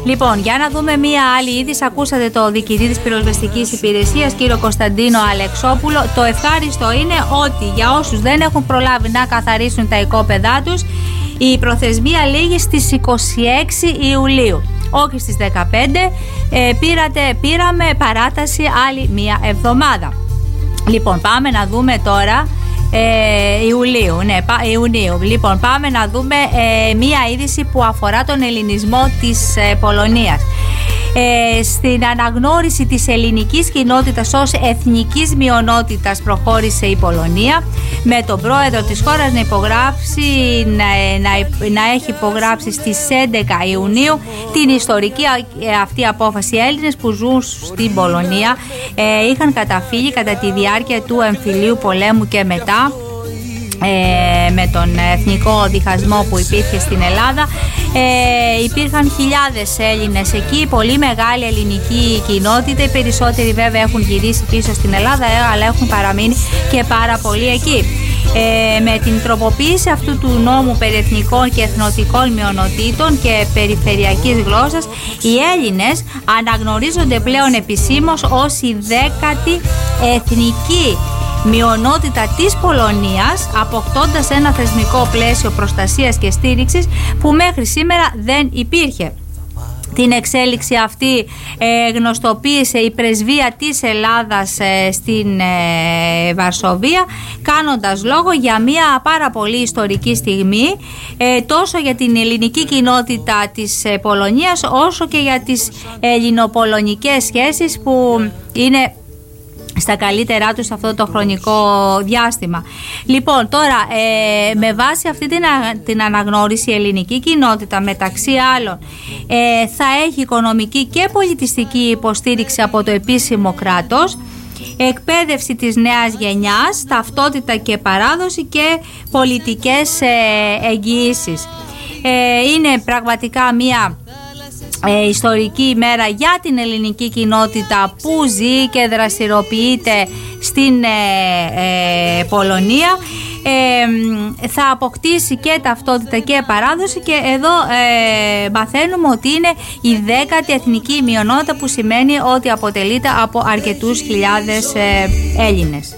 Λοιπόν, για να δούμε μία άλλη είδηση. Ακούσατε το διοικητή της πυροσβεστικής υπηρεσίας, κύριο Κωνσταντίνο Αλεξόπουλο. Το ευχάριστο είναι ότι για όσους δεν έχουν προλάβει να καθαρίσουν τα οικόπεδά τους, η προθεσμία λήγει στις 26 Ιουλίου. Όχι στις 15. Πήραμε παράταση άλλη μία εβδομάδα. Λοιπόν, πάμε να δούμε τώρα Ιουνίου. Λοιπόν, πάμε να δούμε μία είδηση που αφορά τον ελληνισμό της Πολωνίας. Στην αναγνώριση της ελληνικής κοινότητας ως εθνικής μειονότητας προχώρησε η Πολωνία, με τον πρόεδρο της χώρας να έχει υπογράψει στις 11 Ιουνίου την ιστορική αυτή απόφαση. Οι Έλληνες που ζουν στην Πολωνία είχαν καταφύγει κατά τη διάρκεια του εμφυλίου πολέμου και μετά, με τον εθνικό διχασμό που υπήρχε στην Ελλάδα. Υπήρχαν χιλιάδες Έλληνες εκεί, πολύ μεγάλη ελληνική κοινότητα. Οι περισσότεροι βέβαια έχουν γυρίσει πίσω στην Ελλάδα, αλλά έχουν παραμείνει και πάρα πολλοί εκεί. Με την τροποποίηση αυτού του νόμου περί εθνικών και εθνοτικών μειονοτήτων και περιφερειακής γλώσσας, οι Έλληνες αναγνωρίζονται πλέον επισήμως ως η 10η εθνική μειονότητα της Πολωνίας, αποκτώντας ένα θεσμικό πλαίσιο προστασίας και στήριξης που μέχρι σήμερα δεν υπήρχε. Την εξέλιξη αυτή γνωστοποίησε η πρεσβεία της Ελλάδας στην Βαρσοβία, κάνοντας λόγο για μια πάρα πολύ ιστορική στιγμή, τόσο για την ελληνική κοινότητα της Πολωνίας όσο και για τις ελληνοπολωνικές σχέσεις που είναι στα καλύτερά τους αυτό το χρονικό διάστημα. Λοιπόν, τώρα με βάση αυτή την αναγνώριση, η ελληνική κοινότητα μεταξύ άλλων θα έχει οικονομική και πολιτιστική υποστήριξη από το επίσημο κράτος, εκπαίδευση της νέας γενιάς, ταυτότητα και παράδοση και πολιτικές εγγυήσεις. Είναι πραγματικά μια ιστορική ημέρα για την ελληνική κοινότητα που ζει και δραστηριοποιείται στην Πολωνία. Θα αποκτήσει και ταυτότητα και παράδοση, και εδώ μαθαίνουμε ότι είναι η 10η εθνική μειονότητα, που σημαίνει ότι αποτελείται από αρκετούς χιλιάδες Έλληνες.